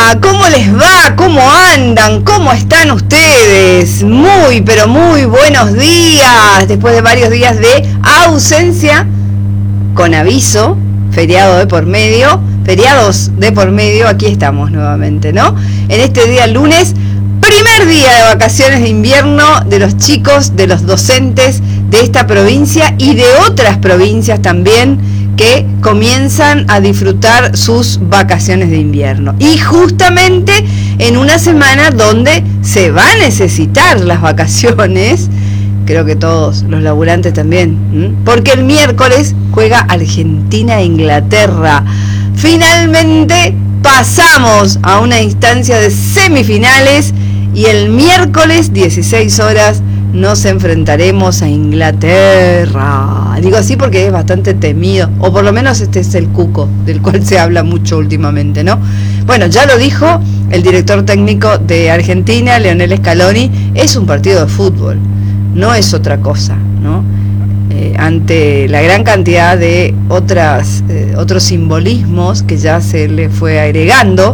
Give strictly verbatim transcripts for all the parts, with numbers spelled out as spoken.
Hola, ¿cómo les va? ¿Cómo andan? ¿Cómo están ustedes? Muy, pero muy buenos días. Después de varios días de ausencia, con aviso, feriado de por medio, feriados de por medio, aquí estamos nuevamente, ¿no? En este día lunes, primer día de vacaciones de invierno de los chicos, de los docentes de esta provincia y de otras provincias también, que comienzan a disfrutar sus vacaciones de invierno. Y justamente en una semana donde se va a necesitar las vacaciones, creo que todos los laburantes también, ¿m? Porque el miércoles juega Argentina e Inglaterra. Finalmente pasamos a una instancia de semifinales y el miércoles dieciséis horas nos enfrentaremos a Inglaterra. Digo así porque es bastante temido, o por lo menos este es el cuco del cual se habla mucho últimamente, ¿no? Bueno, ya lo dijo el director técnico de Argentina, Lionel Scaloni, es un partido de fútbol, no es otra cosa, ¿no? Eh, ante la gran cantidad de otras eh, otros simbolismos que ya se le fue agregando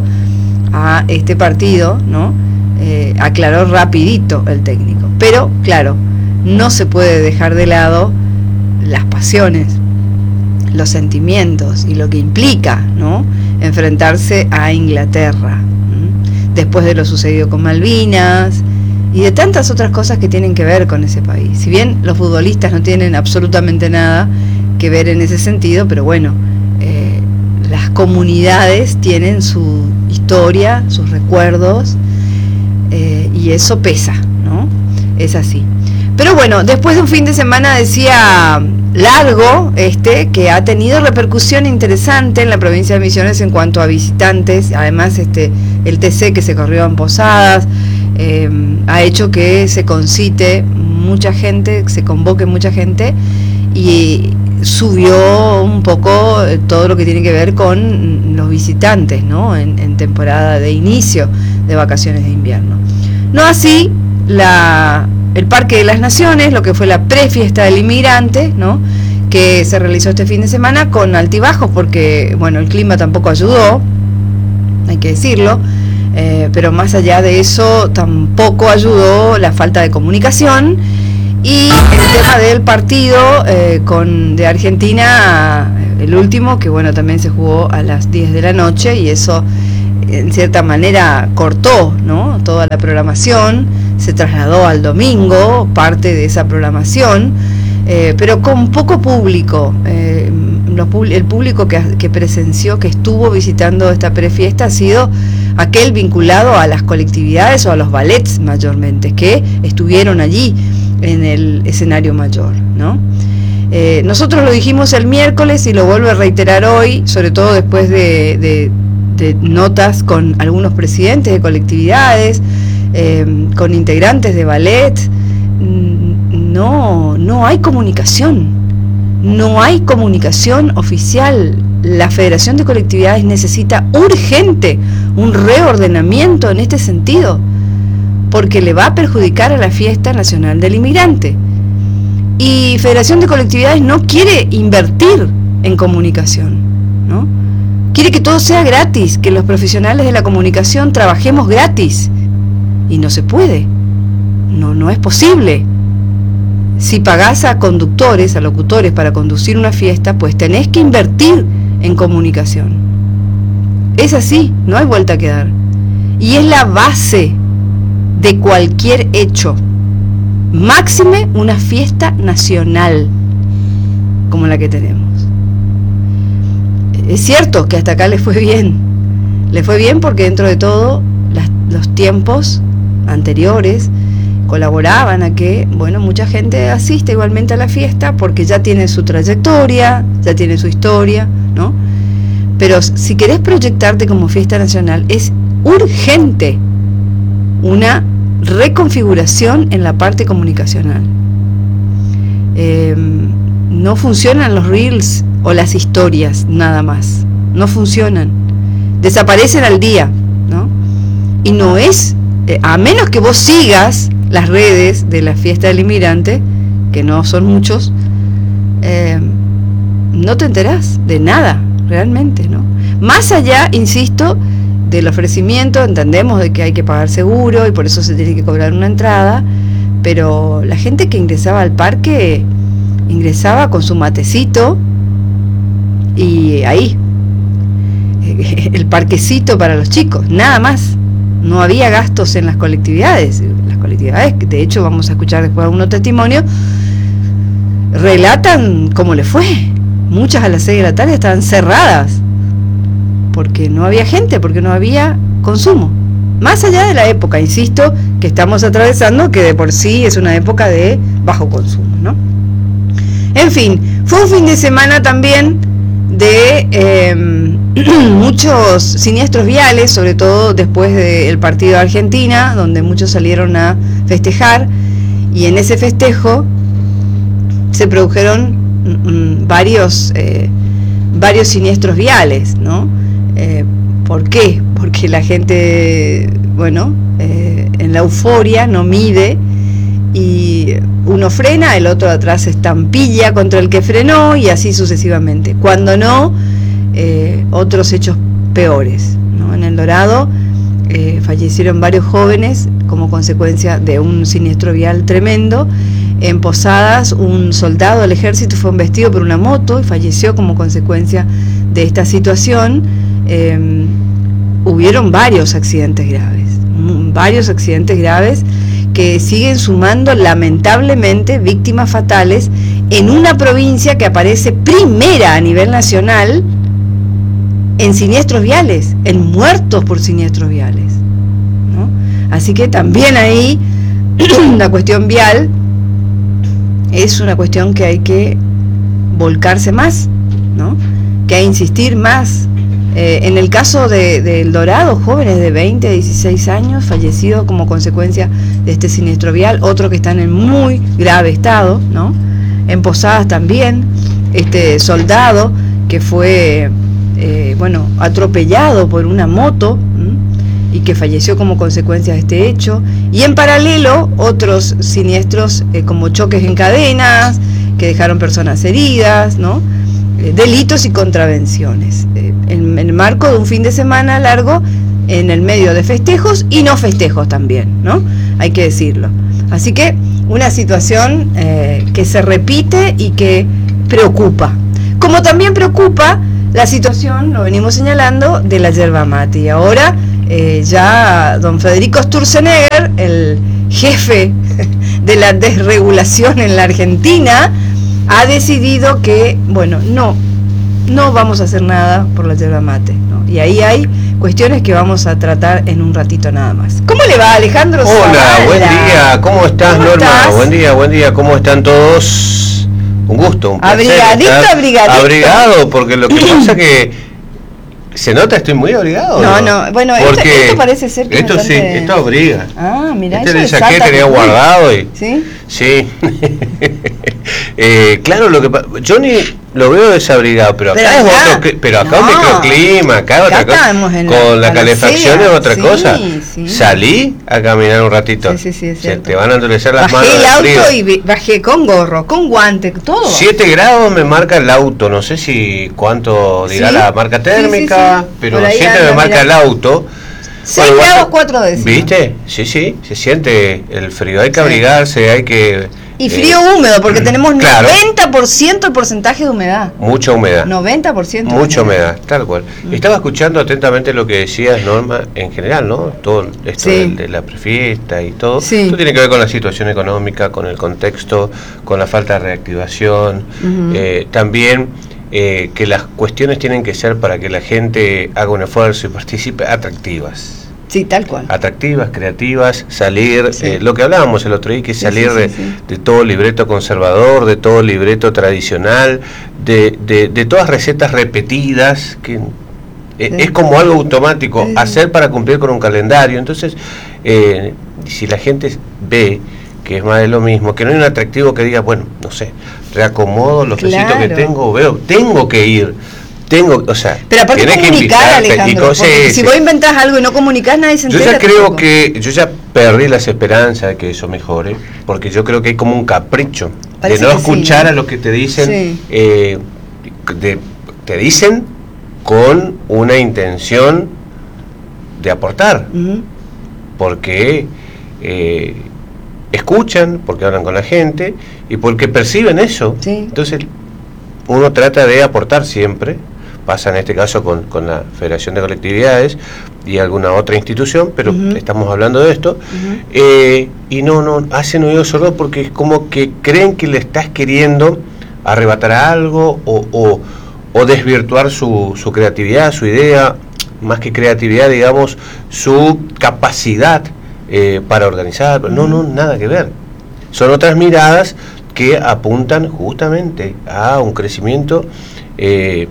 a este partido, ¿no? Eh, aclaró rapidito el técnico, pero claro, no se puede dejar de lado las pasiones, los sentimientos y lo que implica, ¿no? Enfrentarse a Inglaterra, ¿m? Después de lo sucedido con Malvinas y de tantas otras cosas que tienen que ver con ese país. Si bien los futbolistas no tienen absolutamente nada que ver en ese sentido, pero bueno, eh, las comunidades tienen su historia, sus recuerdos, eh, y eso pesa, ¿no? Es así. Pero bueno, después de un fin de semana, decía, largo, este, que ha tenido repercusión interesante en la provincia de Misiones en cuanto a visitantes. Además, este, el T C que se corrió en Posadas, eh, ha hecho que se concite mucha gente, se convoque mucha gente, y subió un poco todo lo que tiene que ver con los visitantes, ¿no? En, en temporada de inicio de vacaciones de invierno. No así la... el Parque de las Naciones, lo que fue la prefiesta del inmigrante, ¿no? Que se realizó este fin de semana con altibajos porque, bueno, el clima tampoco ayudó, hay que decirlo, eh, pero más allá de eso tampoco ayudó la falta de comunicación y el tema del partido eh, con de Argentina, el último, que bueno, también se jugó a las diez de la noche y eso en cierta manera cortó, ¿no? Toda la programación, se trasladó al domingo parte de esa programación, eh, pero con poco público. Eh, los, el público que, que presenció, que estuvo visitando esta prefiesta, ha sido aquel vinculado a las colectividades o a los ballets mayormente, que estuvieron allí en el escenario mayor, ¿no? Eh, nosotros lo dijimos el miércoles y lo vuelvo a reiterar hoy, sobre todo después de, de, de notas con algunos presidentes de colectividades, Eh, con integrantes de ballet. No, no hay comunicación, no hay comunicación oficial. La Federación de Colectividades necesita urgente un reordenamiento en este sentido, porque le va a perjudicar a la Fiesta Nacional del Inmigrante. Y Federación de Colectividades no quiere invertir en comunicación, ¿no? Quiere que todo sea gratis, que los profesionales de la comunicación trabajemos gratis. Y no se puede, no, no es posible. Si pagás a conductores, a locutores para conducir una fiesta, pues tenés que invertir en comunicación. Es así, no hay vuelta que dar. Y es la base de cualquier hecho. Máxime una fiesta nacional como la que tenemos. Es cierto que hasta acá le fue bien. Le fue bien porque dentro de todo las, los tiempos anteriores colaboraban a que, bueno, mucha gente asiste igualmente a la fiesta porque ya tiene su trayectoria, ya tiene su historia, ¿no? Pero si querés proyectarte como fiesta nacional, es urgente una reconfiguración en la parte comunicacional. Eh, no funcionan los reels o las historias, nada más. No funcionan. Desaparecen al día, ¿no? Y no es... a menos que vos sigas las redes de la Fiesta del Inmigrante, que no son muchos, eh, no te enterás de nada, realmente, ¿no? Más allá, insisto, del ofrecimiento, entendemos de que hay que pagar seguro y por eso se tiene que cobrar una entrada, pero la gente que ingresaba al parque ingresaba con su matecito y ahí, el parquecito para los chicos, nada más. No había gastos en las colectividades. Las colectividades, que de hecho vamos a escuchar después algunos testimonios, relatan cómo le fue. Muchas a las seis de la tarde estaban cerradas porque no había gente, porque no había consumo. Más allá de la época, insisto, que estamos atravesando, que de por sí es una época de bajo consumo, ¿no? En fin, fue un fin de semana también de eh, muchos siniestros viales, sobre todo después del partido de Argentina, donde muchos salieron a festejar, y en ese festejo se produjeron mm, varios eh, varios siniestros viales, ¿no? Eh, ¿Por qué? Porque la gente, bueno, eh, en la euforia no mide y uno frena, el otro atrás estampilla contra el que frenó y así sucesivamente. Cuando no, eh, otros hechos peores, ¿no? En El Dorado eh, fallecieron varios jóvenes como consecuencia de un siniestro vial tremendo. En Posadas, un soldado del ejército fue embestido por una moto y falleció como consecuencia de esta situación. Eh, hubieron varios accidentes graves, varios accidentes graves que siguen sumando lamentablemente víctimas fatales en una provincia que aparece primera a nivel nacional en siniestros viales, en muertos por siniestros viales, ¿no? Así que también ahí la cuestión vial es una cuestión que hay que volcarse más, ¿no? Que hay que insistir más. Eh, en el caso de, de El Dorado, jóvenes de veinte, dieciséis años fallecidos como consecuencia de este siniestro vial, otros que están en muy grave estado, ¿no? En Posadas también, este soldado que fue, eh, bueno, atropellado por una moto, ¿m? y que falleció como consecuencia de este hecho, y en paralelo otros siniestros eh, como choques en cadenas, que dejaron personas heridas, ¿no? Delitos y contravenciones, eh, en, en el marco de un fin de semana largo, en el medio de festejos y no festejos también, ¿no? Hay que decirlo. Así que una situación eh, que se repite y que preocupa. Como también preocupa la situación, lo venimos señalando, de la yerba mate. Y ahora eh, ya don Federico Sturzenegger, el jefe de la desregulación en la Argentina, ha decidido que, bueno, no, no vamos a hacer nada por la yerba mate, ¿no? Y ahí hay cuestiones que vamos a tratar en un ratito nada más. ¿Cómo le va, Alejandro? Hola, Zavala? Buen día, ¿cómo estás, ¿Cómo Norma? Estás? Buen día, buen día, ¿cómo están todos? Un gusto, un placer. Abrigadito, abrigadito. Abrigado, porque lo que pasa que se nota, estoy muy abrigado. No, no, no bueno, esto, esto parece ser que esto sí, de... esto abriga. Ah, mira, este le saqué, tenía guardado y... ¿Sí? Sí. eh, claro, lo que yo ni lo veo desabrigado, pero acá pero es acá, otro, pero acá no, un microclima, acá, acá otra cosa. Con la calefacción es otra sí, cosa. Sí. Salí a caminar un ratito. Sí, sí, sí, es Se te van a endurecer las bajé manos. Bajé el auto y bajé con gorro, con guante, todo. siete grados me marca el auto, no sé si cuánto dirá ¿sí? la marca térmica, sí, sí, sí. pero siete anda, me marca mirá. el auto. seis grados cuatro décimas. ¿Viste? Sí, sí, se siente el frío, hay que sí. abrigarse, hay que... Y frío eh, húmedo, porque tenemos claro, noventa por ciento el porcentaje de humedad. Mucha humedad. noventa por ciento. Mucha humedad. humedad, tal cual. Mm. Estaba escuchando atentamente lo que decías, Norma, en general, ¿no? Todo esto sí. de, de la prefiesta y todo. Sí. Esto tiene que ver con la situación económica, con el contexto, con la falta de reactivación. Uh-huh. eh, también eh, que las cuestiones tienen que ser, para que la gente haga un esfuerzo y participe, atractivas. Sí, tal cual. Atractivas, creativas, salir, sí. eh, lo que hablábamos el otro día, que es salir sí, sí, sí, sí. De, de todo libreto conservador, de todo libreto tradicional, de, de, de todas recetas repetidas, que eh, sí. es como algo automático, sí. hacer para cumplir con un calendario. Entonces, eh, si la gente ve que es más de lo mismo, que no hay un atractivo que diga, bueno, no sé, reacomodo los claro. pesitos que tengo, veo, tengo que ir. Tengo, o sea, pero aparte comunicar, Alejandro, y sí, si sí. vos inventás algo y no comunicás, nadie se entera. Yo ya creo tampoco. que, yo ya perdí las esperanzas de que eso mejore, porque yo creo que hay como un capricho Parece de no escuchar sí, ¿no? a lo que te dicen, sí. eh, de, te dicen con una intención de aportar, uh-huh. porque eh, escuchan, porque hablan con la gente y porque perciben eso. Sí. Entonces uno trata de aportar siempre. Pasa en este caso con, con la Federación de Colectividades y alguna otra institución, pero uh-huh. estamos hablando de esto, uh-huh. eh, y no, no, hacen oído sordo porque es como que creen que le estás queriendo arrebatar algo o, o, o desvirtuar su, su creatividad, su idea, más que creatividad, digamos, su capacidad eh, para organizar. Uh-huh. No, no, nada que ver. Son otras miradas que apuntan justamente a un crecimiento eh,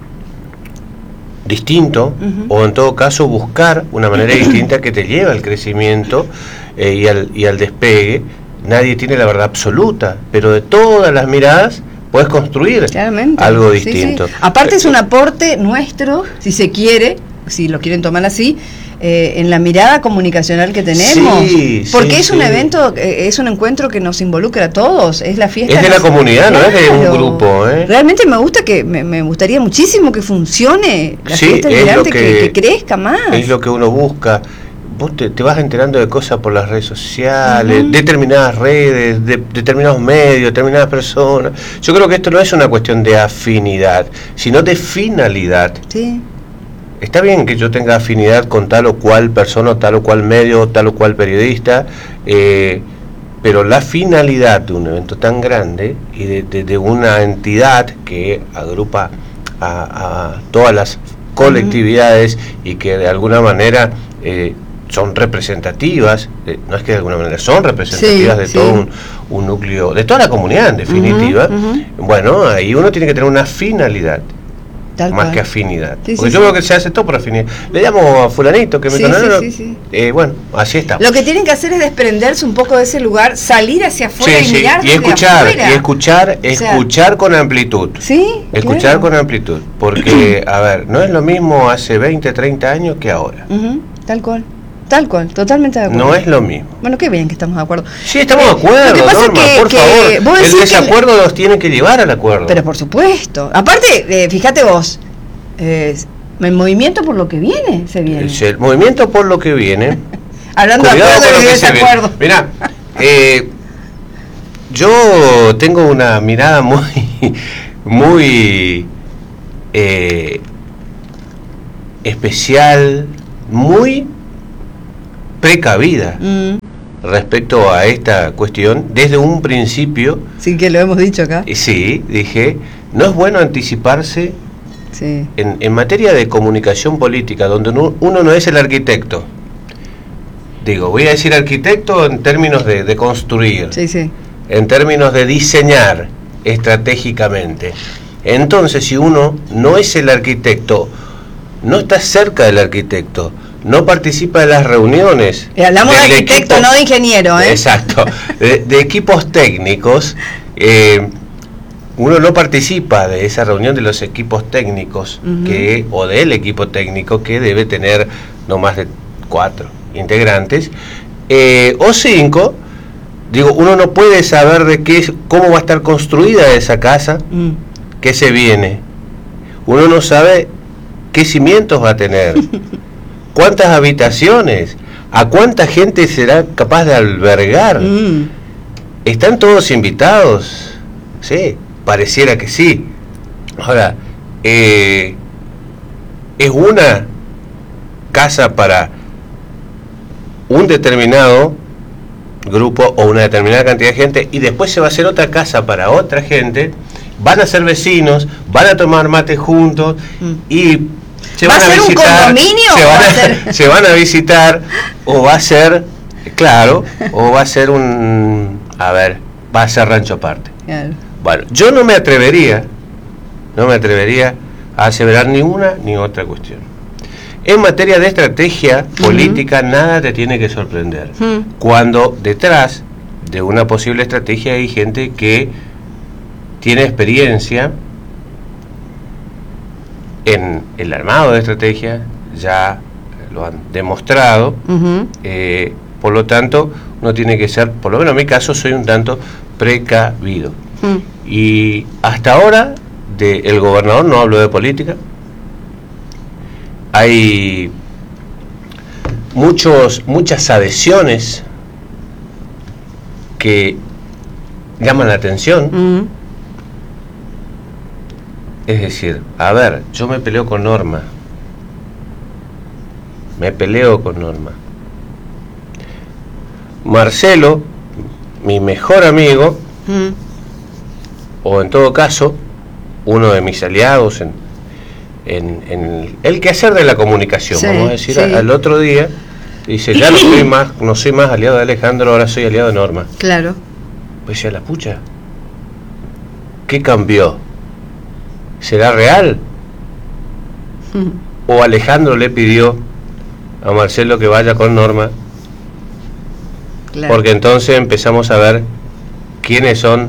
distinto, uh-huh. o en todo caso buscar una manera distinta que te lleve al crecimiento eh, y, al, y al despegue. Nadie tiene la verdad absoluta, pero de todas las miradas puedes construir Claramente. algo distinto. Sí, sí. Aparte es un aporte nuestro, si se quiere, si lo quieren tomar así, eh, en la mirada comunicacional que tenemos, sí, porque sí, es un sí. evento, eh, es un encuentro que nos involucra a todos, es la fiesta. Es de la comunidad, claro. no es de un grupo. ¿eh? Realmente me gusta que, me, me gustaría muchísimo que funcione la sí, fiesta migrante, que, que, que crezca más. Es lo que uno busca. Vos te, te vas enterando de cosas por las redes sociales, uh-huh. determinadas redes, de, determinados medios, determinadas personas. Yo creo que esto no es una cuestión de afinidad, sino de finalidad. Sí. Está bien que yo tenga afinidad con tal o cual persona, tal o cual medio, tal o cual periodista, eh, pero la finalidad de un evento tan grande y de, de, de una entidad que agrupa a, a todas las colectividades uh-huh. y que de alguna manera eh, son representativas, eh, no es que de alguna manera son representativas sí, de sí. todo un, un núcleo, de toda la comunidad en definitiva, uh-huh, uh-huh. bueno, ahí uno tiene que tener una finalidad. Tal más cual. Que afinidad. Sí, porque sí, yo sí. veo que se hace todo por afinidad. Le llamo a fulanito que me sí, conoce. Sí, sí, sí. Eh, bueno, así está. Lo que tienen que hacer es desprenderse un poco de ese lugar, salir hacia afuera sí, y sí. mirar y escuchar, afuera. y escuchar, o sea, escuchar con amplitud. Sí. Escuchar claro. con amplitud. Porque, a ver, no es lo mismo hace veinte, treinta años que ahora. Uh-huh, tal cual. Tal cual, totalmente de acuerdo. No es lo mismo. Bueno, qué bien que estamos de acuerdo. Sí, estamos de acuerdo, lo que pasa Norma, que, por que favor. El desacuerdo que... los tiene que llevar al acuerdo. Pero por supuesto. Aparte, eh, fíjate vos, eh, el movimiento por lo que viene, se viene. El, el movimiento por lo que viene. Hablando de acuerdo y desacuerdo. Mirá, eh, yo tengo una mirada muy, muy eh, especial, muy precavida mm. respecto a esta cuestión desde un principio. Sí, que lo hemos dicho acá. Sí, dije, no es bueno anticiparse sí. en, en materia de comunicación política, donde uno, uno no es el arquitecto. Digo, voy a decir arquitecto en términos de, de construir, sí, sí. en términos de diseñar estratégicamente. Entonces, si uno no es el arquitecto, no está cerca del arquitecto, no participa de las reuniones. Y hablamos de arquitecto, equipo, no de ingeniero, ¿eh? Exacto, de, de equipos técnicos. Eh, uno no participa de esa reunión de los equipos técnicos uh-huh. que o del equipo técnico que debe tener no más de cuatro integrantes eh, o cinco. Digo, uno no puede saber de qué, cómo va a estar construida esa casa, mm. qué se viene. Uno no sabe qué cimientos va a tener. ¿Cuántas habitaciones? ¿A cuánta gente será capaz de albergar? Mm. ¿Están todos invitados? Sí, pareciera que sí. Ahora, eh, es una casa para un determinado grupo o una determinada cantidad de gente y después se va a hacer otra casa para otra gente, van a ser vecinos, van a tomar mate juntos mm. y se ¿Va van a, a ser visitar, un condominio se, o van va a, a ser... se van a visitar o va a ser, claro, o va a ser un, a ver, va a ser rancho aparte. Claro. Bueno, yo no me atrevería, no me atrevería a aseverar ni una ni otra cuestión. En materia de estrategia política, uh-huh. nada te tiene que sorprender. Uh-huh. Cuando detrás de una posible estrategia hay gente que tiene experiencia en el armado de estrategia, ya lo han demostrado, uh-huh. eh, por lo tanto, uno tiene que ser, por lo menos en mi caso, soy un tanto precavido. Uh-huh. Y hasta ahora, de el gobernador no hablo de política. Hay muchos, muchas adhesiones que llaman la atención. Mm. Es decir, a ver, yo me peleo con Norma. Me peleo con Norma. Marcelo, mi mejor amigo, Mm. o en todo caso, uno de mis aliados en, en, en el quehacer de la comunicación, Sí, vamos a decir, sí. al otro día, dice, ya no soy más, no soy más aliado de Alejandro, ahora soy aliado de Norma. Claro. Pues ya la pucha. ¿Qué cambió? ¿Será real? Mm. ¿O Alejandro le pidió a Marcelo que vaya con Norma? Claro. Porque entonces empezamos a ver quiénes son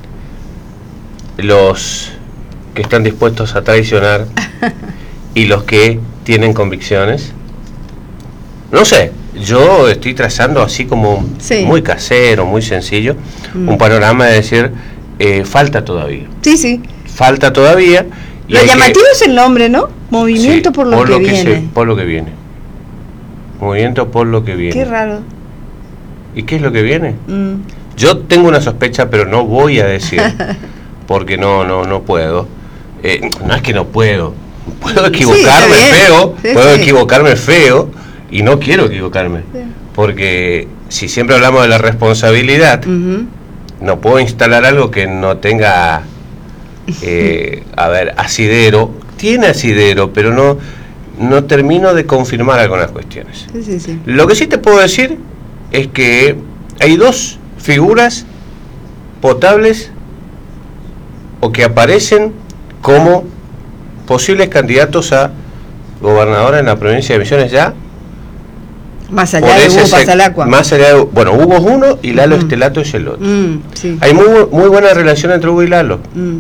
los que están dispuestos a traicionar y los que tienen convicciones. No sé, yo estoy trazando así como Sí. muy casero, muy sencillo, Mm. un panorama de decir, eh, falta todavía, Sí, sí. falta todavía. y Lo hay que- llamativo es el nombre, ¿no? Movimiento Sí, por lo que, viene. se- por lo que viene. Movimiento por lo que viene. Qué raro. ¿Y qué es lo que viene? Mm. Yo tengo una sospecha, pero no voy a decir, porque no, no, no puedo. Eh, no es que no puedo. Puedo Sí, equivocarme está bien. feo, Sí, puedo sí. equivocarme feo, y no quiero equivocarme. Sí. Porque si siempre hablamos de la responsabilidad, Ujú. no puedo instalar algo que no tenga, eh, a ver, asidero. Tiene asidero, pero no, no termino de confirmar algunas cuestiones. Sí, sí, sí. Lo que sí te puedo decir es que hay dos figuras potables o que aparecen como posibles candidatos a gobernadora en la provincia de Misiones ya. Más por allá de ese Hugo sec- Pasalacua. Más allá de, bueno, Hugo es uno y Lalo Ujú. Estelato es el otro. Mm, sí. Hay muy, bu- muy buena relación entre Hugo y Lalo. Mm.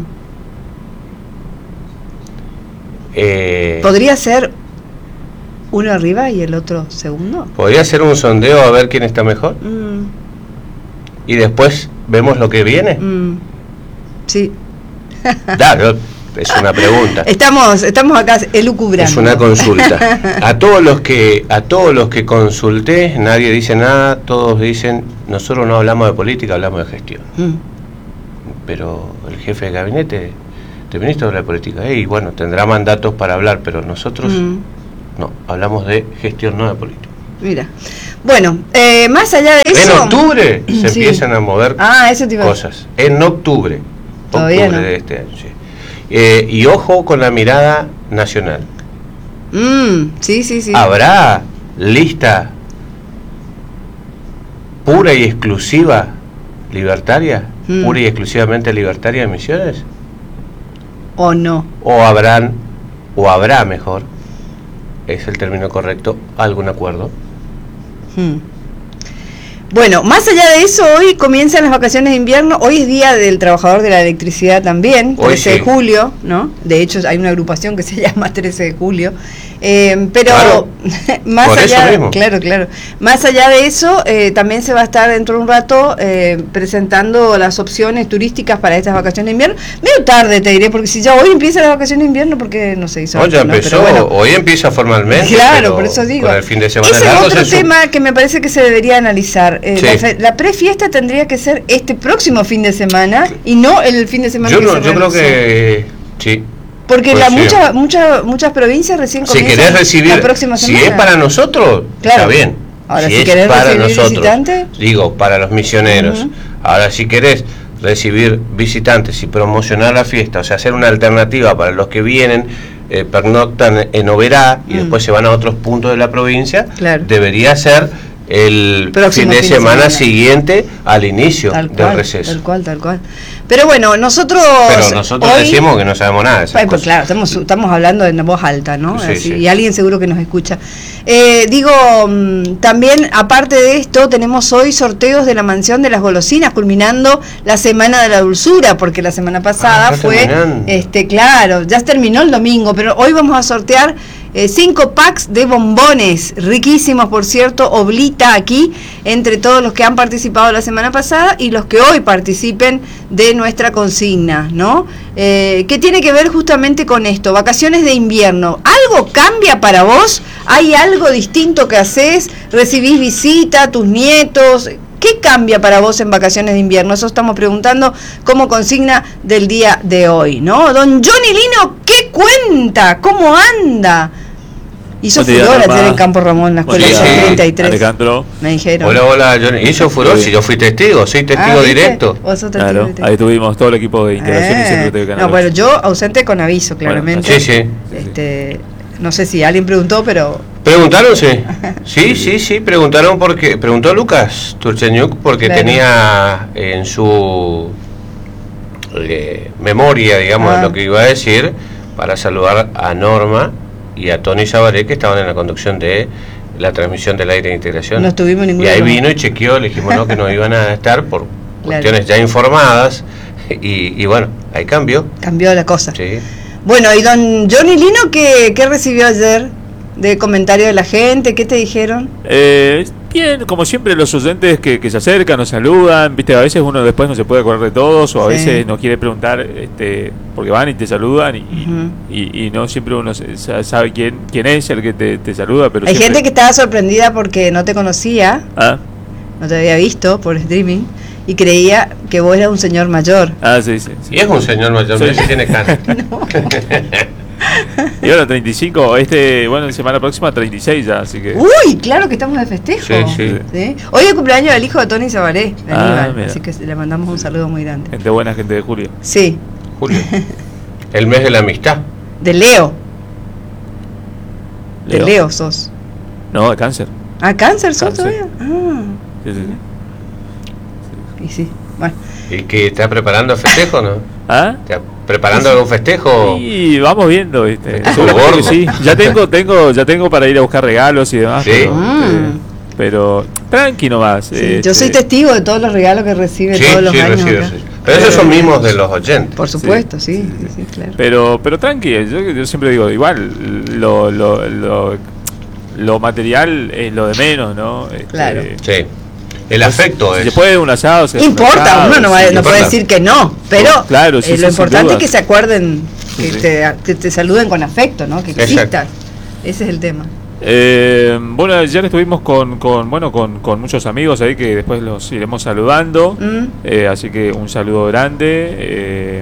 Eh, ¿Podría ser uno arriba y el otro segundo? podría ser un sondeo a ver quién está mejor Mm, y después vemos lo que viene. mm. Sí. Claro, es una pregunta. Estamos, estamos acá elucubrando. Es una consulta. A todos los que a todos los que consulté, nadie dice nada, todos dicen, nosotros no hablamos de política, hablamos de gestión. Mm. Pero el jefe de gabinete del ministro habla de política. Y bueno, tendrá mandatos para hablar, pero nosotros Mm. no, hablamos de gestión, no de política. Mira. Bueno, eh, más allá de eso. En octubre se Sí. empiezan a mover Ah, eso te iba a cosas. En octubre. Todavía octubre no. de este año, sí. Eh, y ojo con la mirada nacional. Mm, sí, sí, sí. ¿Habrá lista pura y exclusiva libertaria? Mm. ¿Pura y exclusivamente libertaria de Misiones? ¿O no? ¿O habrán, o habrá mejor, es el término correcto, algún acuerdo? Mm. Bueno, más allá de eso, hoy comienzan las vacaciones de invierno. Hoy es Día del Trabajador de la Electricidad también, Hoy trece de sí. julio, ¿no? De hecho, hay una agrupación que se llama trece de julio. Eh, pero Claro, más por eso allá, mismo. claro, claro. Más allá de eso, eh, también se va a estar dentro de un rato eh, presentando las opciones turísticas para estas vacaciones de invierno. Medio tarde, te diré, porque si ya hoy empieza las vacaciones de invierno, porque no se hizo. No, ya antes, ¿no? empezó, Pero bueno. hoy empieza formalmente. Claro, pero por eso digo. con el fin de semana Ese es largo otro se su- tema que me parece que se debería analizar. Eh, Sí. la, fe- la prefiesta tendría que ser este próximo fin de semana y no el fin de semana Yo, que no, se yo creo realizó. que sí. Porque pues la sí. mucha, mucha, muchas provincias recién Si comienzan querés recibir, la próxima si semana. es para nosotros, Claro. está bien. Ahora, si es querés para recibir nosotros, visitantes. digo, para los misioneros. Ujú. Ahora, si querés recibir visitantes y promocionar la fiesta, o sea, hacer una alternativa para los que vienen, eh, pernoctan en Oberá y Mm. después se van a otros puntos de la provincia, Claro. debería ser el Próximo fin de fin de semana semana. siguiente al inicio Tal del cual, receso. tal cual, tal cual. Pero bueno, nosotros. Pero nosotros hoy- decimos que no sabemos nada de esas Ay, pues cosas. claro, estamos, estamos hablando en voz alta, ¿no? Sí, Así, sí. Y alguien seguro que nos escucha. Eh, digo, mm, también, aparte de esto, tenemos hoy sorteos de la Mansión de las Golosinas, culminando la Semana de la Dulzura, porque la semana pasada Ah, está fue, terminando. este, claro, ya terminó el domingo, pero hoy vamos a sortear eh, cinco packs de bombones, riquísimos, por cierto, oblita aquí, entre todos los que han participado la semana pasada y los que hoy participen de nuestra consigna, ¿no? Eh, ¿Qué tiene que ver justamente con esto? Vacaciones de invierno. ¿Algo cambia para vos ¿Hay algo distinto que haces? ¿Recibís visita, tus nietos? ¿Qué cambia para vos en vacaciones de invierno? Eso estamos preguntando como consigna del día de hoy, ¿no? Don Johnny Lino, ¿qué cuenta? ¿Cómo anda? Hizo furor ayer en Campo Ramón, en la escuela sí, de sí. treinta y tres. Alejandro. Me dijeron. Hola, hola, Johnny. Hizo furor, si yo fui testigo, soy testigo ah, directo. ¿Vos sos testigo Claro, directo? ahí tuvimos todo el equipo de integración eh, y secretario de Canal No, bueno, ocho. yo ausente con aviso, claramente. Bueno, sí, sí. Este, no sé si alguien preguntó, pero... ¿Preguntaron? Sí. Sí, sí, sí, preguntaron porque... Preguntó Lucas Turcheñuk porque claro. tenía en su eh, memoria, digamos, ah. lo que iba a decir, para saludar a Norma y a Tony Sabaré, que estaban en la conducción de la transmisión del aire de integración. No estuvimos ningún Y ahí problema. vino y chequeó, le dijimos no, que no iban a estar por claro. cuestiones ya informadas. Y, y bueno, ahí cambió. Cambió la cosa. Sí. Bueno, y don Johnny Lino, ¿qué, qué recibió ayer de comentario de la gente? ¿Qué te dijeron? Eh, bien, como siempre los oyentes que, que se acercan, nos saludan, viste, a veces uno después no se puede acordar de todos o a sí. veces no quiere preguntar, este, porque van y te saludan y, uh-huh. y, y no siempre uno sabe quién quién es el que te, te saluda. Pero hay siempre... gente que estaba sorprendida porque no te conocía, ¿Ah? no te había visto por streaming y creía que vos eras un señor mayor. Ah, sí, sí. sí. Y es un señor mayor, Sí. sí. tiene canas. No. Y ahora treinta y cinco, este, bueno, la semana próxima treinta y seis ya, así que... Uy, claro que estamos de festejo. Sí, sí. ¿Sí? Hoy es cumpleaños del hijo de Tony Sabaré, de Ah, Aníbal, mira. así que le mandamos un saludo muy grande. Gente buena, gente de Julio. Sí, Julio. El mes de la amistad. de Leo, de Leo. Leo sos. No, de cáncer. Ah, cáncer sos Cáncer. todavía. Ah, Sí, sí, sí. y sí, bueno. ¿Y que está preparando el festejo, no? ¿Ah? ¿Está preparando algún festejo? Y vamos viendo, ¿viste? Está Seguramente gordo. que sí. Ya tengo, tengo, ya tengo para ir a buscar regalos y demás. Sí. Pero, Mm. eh, pero tranqui nomás. Sí, este, yo soy testigo de todos los regalos que recibe Sí, todos los sí, años. recibe, acá. sí. Pero esos son mimos de los oyentes. Por supuesto, sí, sí, sí, claro. Pero, pero tranqui, yo, yo siempre digo, igual, lo, lo, lo, lo material es lo de menos, ¿no? Este, Claro. Sí. El afecto Si es. se puede un asado, se hace un Importa, asado, uno no, va, sí, no importa. puede decir que no, pero Claro, sí, eh, sí, lo sin importante duda. es que se acuerden, que, Sí, sí. Te, que te saluden con afecto, ¿no? Que Exacto. existas. Ese es el tema. Eh, bueno, ayer estuvimos con, con bueno con, con muchos amigos ahí que después los iremos saludando. Mm. Eh, así que un saludo grande. Eh,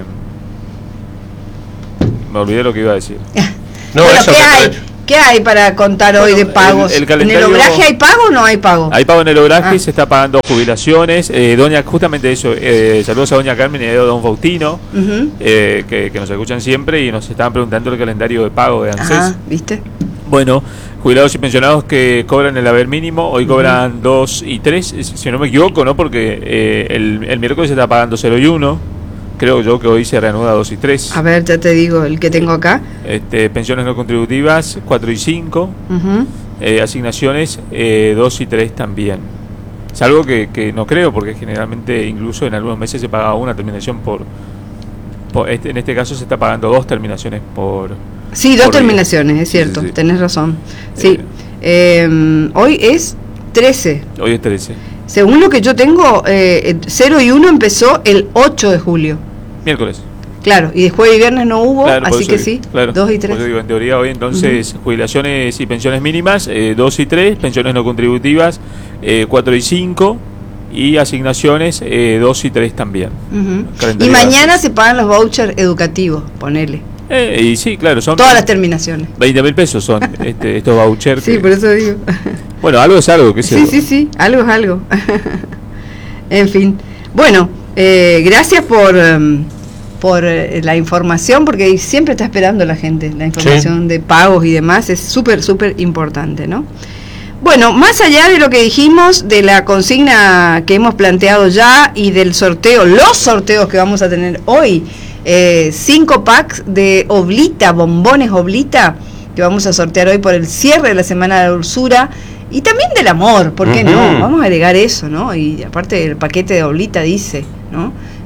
me olvidé lo que iba a decir. No, bueno, eso ¿qué que hay? aprovecho. ¿Qué hay para contar hoy Bueno, de pagos? el- el ¿En calendario- el obraje hay pago o no hay pago? Hay pago en el obraje, Ah. se está pagando jubilaciones. Eh, doña, justamente eso, eh, saludos a doña Carmen y a don Faustino, Ujú. eh, que, que nos escuchan siempre y nos estaban preguntando el calendario de pago de ANSES. Ajá, ¿viste? Bueno, jubilados y pensionados que cobran el haber mínimo, hoy cobran dos y tres, si no me equivoco, ¿no? Porque eh, el, el miércoles se está pagando cero y uno, creo yo que hoy se reanuda dos y tres. A ver, ya te digo el que tengo acá. Este, pensiones no contributivas, cuatro y cinco, Ujú. eh, asignaciones eh, dos y tres también. Es algo que, que no creo, porque generalmente incluso en algunos meses se paga una terminación por... por este, en este caso se está pagando dos terminaciones por... Sí, dos por día. terminaciones, es Sí, cierto, sí, sí. tenés razón. Sí, eh, hoy es trece. Hoy es trece. Según lo que yo tengo, eh, cero y uno empezó el ocho de julio. Miércoles. Claro, y después de viernes no hubo, Claro, por así eso que digo, sí, claro. dos y Por tres. eso digo, en teoría hoy entonces jubilaciones y pensiones mínimas, eh, dos y tres, pensiones no contributivas, eh, cuatro y cinco, y asignaciones eh, dos y tres también. Ujú. Calendario Y mañana de- se pagan los vouchers educativos, ponele. Eh, y sí, claro, son Todas las terminaciones. veinte mil pesos son este, estos vouchers. Sí, que- por eso digo. Bueno, algo es algo, qué sé Sí, yo. sí, sí, algo es algo. En fin. Bueno, eh, gracias por, em, por eh, la información, porque siempre está esperando la gente la información de pagos y demás. Es súper, súper importante, ¿no? Bueno, más allá de lo que dijimos, de la consigna que hemos planteado ya y del sorteo, los sorteos que vamos a tener hoy, eh, cinco packs de Oblita, bombones Oblita, que vamos a sortear hoy por el cierre de la Semana de la Dulzura y también del amor, ¿por qué Ujú. no? Vamos a agregar eso, ¿no? Y aparte el paquete de Oblita dice, ¿no?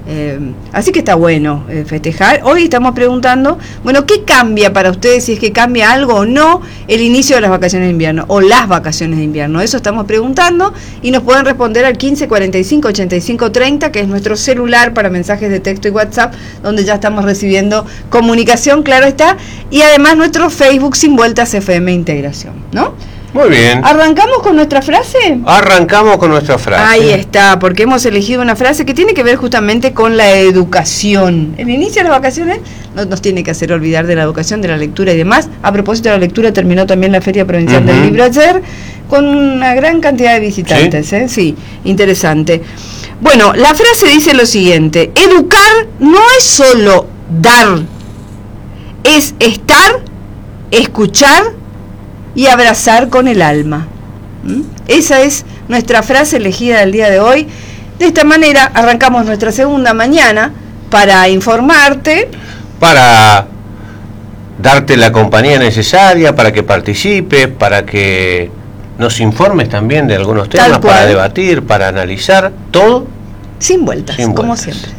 Eh, así que está bueno eh, festejar. Hoy estamos preguntando, bueno, ¿qué cambia para ustedes, si es que cambia algo o no, el inicio de las vacaciones de invierno o las vacaciones de invierno? Eso estamos preguntando y nos pueden responder al quince cuarenta y cinco ochenta y cinco treinta, que es nuestro celular para mensajes de texto y WhatsApp, donde ya estamos recibiendo comunicación, claro está, y además nuestro Facebook Sin Vueltas F M Integración, ¿no? Muy bien. ¿Arrancamos con nuestra frase? Arrancamos con nuestra frase. Ahí está, porque hemos elegido una frase que tiene que ver justamente con la educación. El inicio de las vacaciones no nos tiene que hacer olvidar de la educación, de la lectura y demás. A propósito de la lectura, terminó también la Feria Provincial uh-huh. del Libro ayer, con una gran cantidad de visitantes. ¿Sí? ¿eh? Sí, interesante. Bueno, la frase dice lo siguiente: educar no es solo dar, es estar, escuchar y abrazar con el alma. ¿Mm? Esa es nuestra frase elegida del día de hoy. De esta manera arrancamos nuestra segunda mañana para informarte, para darte la compañía necesaria, para que participes, para que nos informes también de algunos temas, para debatir, para analizar, todo sin vueltas, sin como vueltas. Siempre.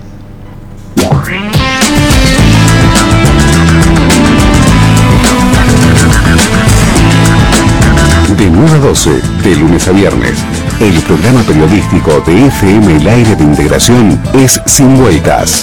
De nueve a doce, de lunes a viernes, el programa periodístico de F M El Aire de Integración es Sin Vueltas.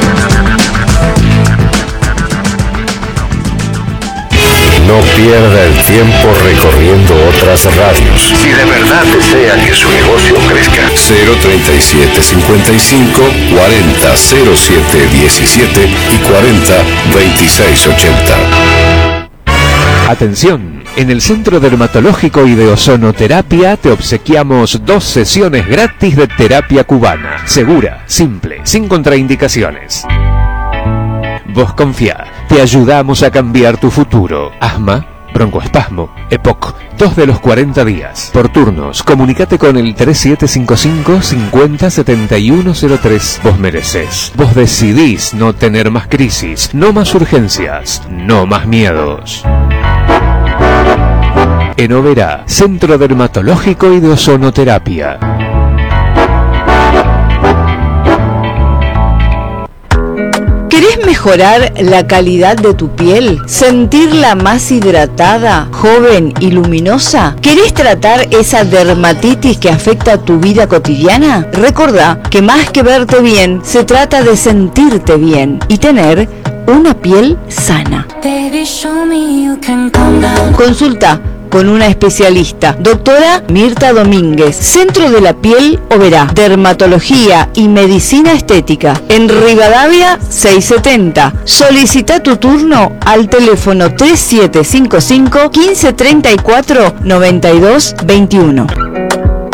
No pierda el tiempo recorriendo otras radios. Si de verdad desea que su negocio crezca. cero treinta y siete cincuenta y cinco cuarenta cero siete diecisiete y cuarenta veintiséis ochenta. Atención. En el Centro Dermatológico y de Ozonoterapia te obsequiamos dos sesiones gratis de terapia cubana. Segura, simple, sin contraindicaciones. Vos confía, te ayudamos a cambiar tu futuro. Asma, broncoespasmo, E P O C, dos de los cuarenta días. Por turnos, comunicate con el tres siete cinco cinco cincuenta setenta y uno cero tres. Vos mereces, vos decidís no tener más crisis, no más urgencias, no más miedos. En Oberá, Centro Dermatológico y de Ozonoterapia. ¿Querés mejorar la calidad de tu piel? ¿Sentirla más hidratada, joven y luminosa? ¿Querés tratar esa dermatitis que afecta tu vida cotidiana? Recordá que más que verte bien, se trata de sentirte bien y tener una piel sana. Consulta con una especialista, doctora Mirta Domínguez, Centro de la Piel Oberá, Dermatología y Medicina Estética, en Rivadavia seiscientos setenta. Solicita tu turno al teléfono tres siete cinco cinco, quince treinta y cuatro, noventa y dos veintiuno.